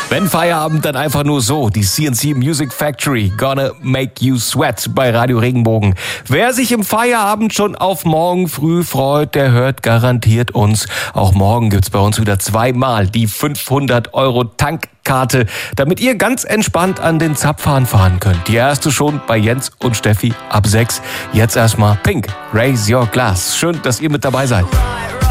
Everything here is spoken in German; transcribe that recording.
Wenn Feierabend, dann einfach nur so. Die CNC Music Factory, Gonna Make You Sweat bei Radio Regenbogen. Wer sich im Feierabend schon auf morgen früh freut, der hört garantiert uns. Auch morgen gibt's bei uns wieder zweimal die 500 € Tankkarte, damit ihr ganz entspannt an den Zapfhahn fahren könnt. Die erste schon bei Jens und Steffi ab 6. Jetzt erstmal Pink, Raise Your Glass. Schön, dass ihr mit dabei seid.